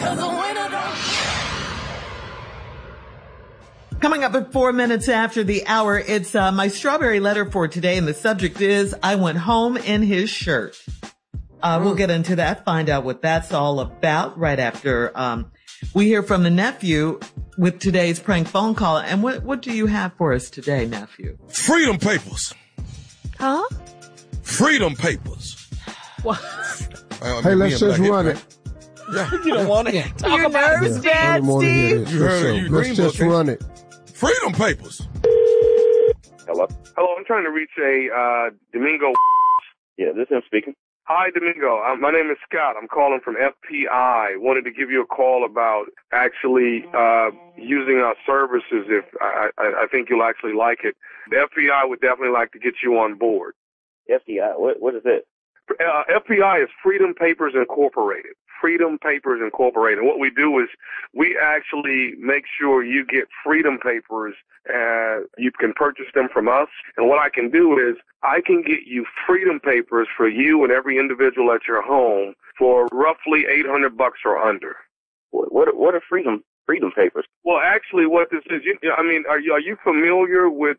Coming up at 4 minutes after the hour, it's my strawberry letter for today, and the subject is, I went home in his shirt. We'll get into that, find out what that's all about right after we hear from the nephew with today's prank phone call. And what do you have for us today, nephew? Freedom Papers. Huh? Freedom Papers. What? Hey, let's just run it. Yeah. You don't want to talk Your about nerves it. bad, Steve? You heard it. Let's just run it. Freedom Papers. Hello? Hello, I'm trying to reach a Domingo. Yeah, this is him speaking. Hi, Domingo. My name is Scott. I'm calling from FPI. Wanted to give you a call about actually using our services. If I think you'll actually like it. The FPI would definitely like to get you on board. FDI, what is it? FPI is Freedom Papers Incorporated. Freedom Papers Incorporated. And what we do is we actually make sure you get Freedom Papers. You can purchase them from us. And what I can do is I can get you Freedom Papers for you and every individual at your home for roughly $800 or under. What are Freedom Papers? Well, actually, what this is, are you familiar with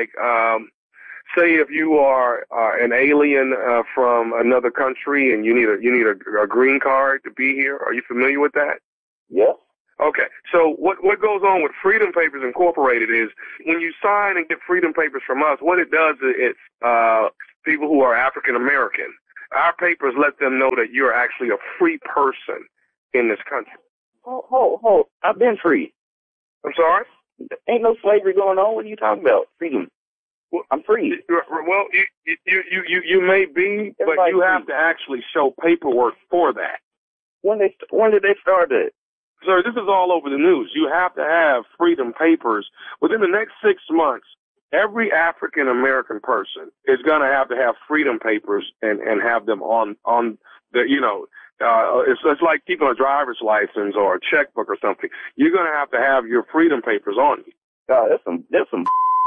say if you are an alien from another country and you need a green card to be here, are you familiar with that? Yes. Okay. So what goes on with Freedom Papers Incorporated is when you sign and get Freedom Papers from us, what it does is it's people who are African American. Our papers let them know that you're actually a free person in this country. Hold. I've been free. I'm sorry? Ain't no slavery going on. What are you talking about? Freedom. Well, I'm free. Well, you may be, but you have to actually show paperwork for that. When did they start it? Sir, this is all over the news. You have to have Freedom Papers within the next 6 months. Every African American person is going to have Freedom Papers and have them on the it's like keeping a driver's license or a checkbook or something. You're going to have your Freedom Papers on you. That's some.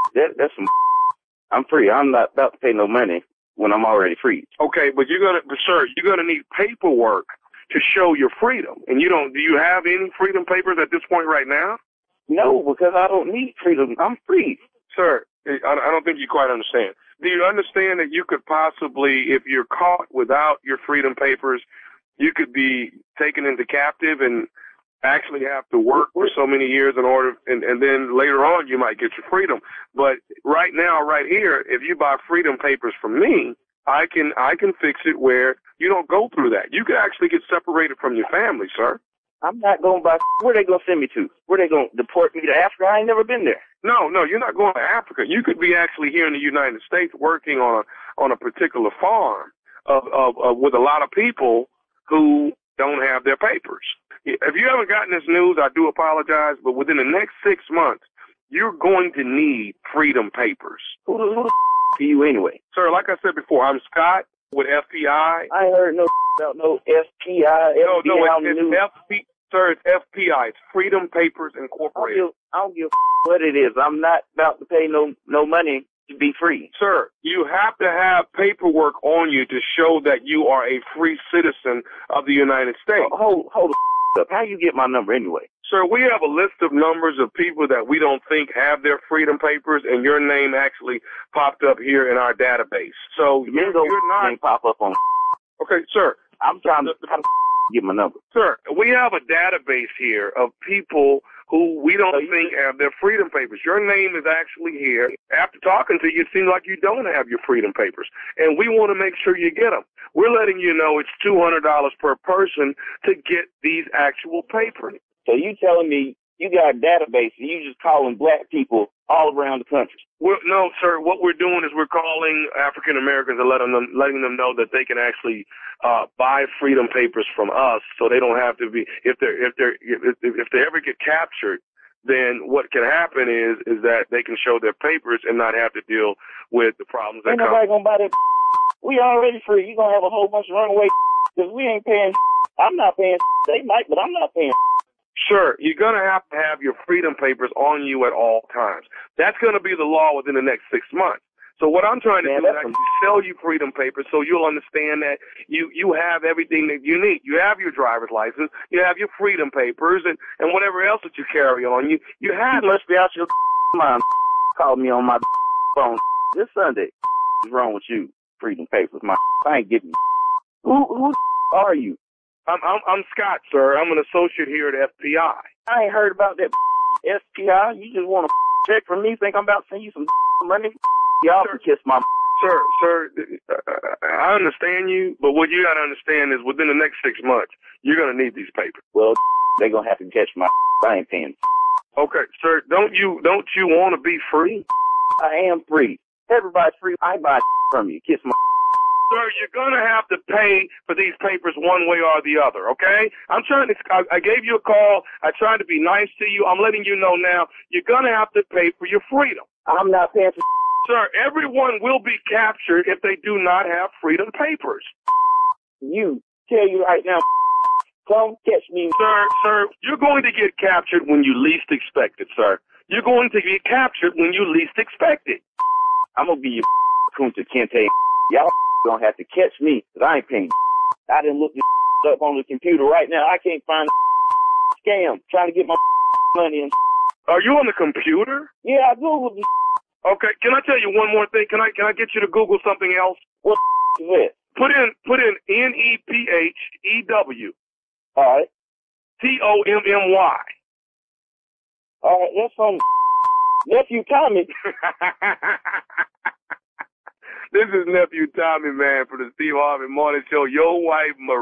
I'm free. I'm not about to pay no money when I'm already free. Okay, but you're gonna need paperwork to show your freedom. And do you have any Freedom Papers at this point right now? No, because I don't need freedom. I'm free. Sir, I don't think you quite understand. Do you understand that you could possibly, if you're caught without your Freedom Papers, you could be taken into captive and actually have to work for so many years in order, and then later on you might get your freedom. But right now, right here, if you buy Freedom Papers from me, I can fix it where you don't go through that. You could actually get separated from your family, sir. I'm not going to buy. Where they going to send me to? Where they going to deport me to Africa? I ain't never been there. No, you're not going to Africa. You could be actually here in the United States working on a particular farm with a lot of people who don't have their papers. If you haven't gotten this news, I do apologize, but within the next 6 months, you're going to need Freedom Papers. Who the are you anyway? Sir, like I said before, I'm Scott with FPI. I ain't heard no about no FPI. It's FP. Sir, it's FPI. It's Freedom Papers Incorporated. I don't give what it is. I'm not about to pay no money to be free. Sir, you have to have paperwork on you to show that you are a free citizen of the United States. Hold up. How you get my number anyway? Sir, we have a list of numbers of people that we don't think have their Freedom Papers, and your name actually popped up here in our database. So you're not pop up on. Okay, sir. I'm trying to get my number. Sir, we have a database here of people who we don't think have their Freedom Papers. Your name is actually here. After talking to you, it seems like you don't have your Freedom Papers, and we want to make sure you get them. We're letting you know it's $200 per person to get these actual papers. So you telling me you got a database and you just calling black people all around the country? No, sir. What we're doing is we're calling African Americans and letting them know that they can actually buy Freedom Papers from us, so they don't have to be. If they ever get captured, then what can happen is that they can show their papers and not have to deal with the problems that come. Ain't nobody gonna buy that. We already free. You gonna have a whole bunch of runaway because we ain't paying. I'm not paying. They might, but I'm not paying. Sure, you're going to have your Freedom Papers on you at all times. That's going to be the law within the next 6 months. So what I'm trying to do is that's actually sell you freedom papers so you'll understand that you have everything that you need. You have your driver's license, you have your freedom papers, and whatever else that you carry on. You have. You must be out your mind. Called me on my phone this Sunday. What's wrong with you? Freedom papers, my I ain't getting you. Who are you? I'm Scott, sir. I'm an associate here at FPI. I ain't heard about that SPI. You just want to check from me? Think I'm about to send you some money? Y'all can kiss my. Sir, I understand you, but what you got to understand is within the next 6 months, you're going to need these papers. Well, they're going to have to catch my. I ain't paying. Okay, sir, don't you want to be free? I am free. Everybody's free. I buy from you. Kiss my. Sir, you're going to have to pay for these papers one way or the other, okay? I gave you a call. I tried to be nice to you. I'm letting you know now, you're going to have to pay for your freedom. I'm not paying for. Sir, everyone will be captured if they do not have freedom papers. You, tell you right now, come catch me. Sir, you're going to get captured when you least expect it, sir. You're going to get captured when you least expect it. I'm going to be your Kunta Kinte. Y'all going to have to catch me because I ain't paying. I didn't look this up on the computer right now. I can't find a scam trying to get my money. And Are you on the computer? yeah, I Googled this. Okay, can I tell you one more thing? Can I get you to Google something else? What is it? Put in NEPHEW. All right. TOMMY. All right, that's on Nephew Tommy. This is Nephew Tommy, man, for the Steve Harvey Morning Show. Your wife, Marie.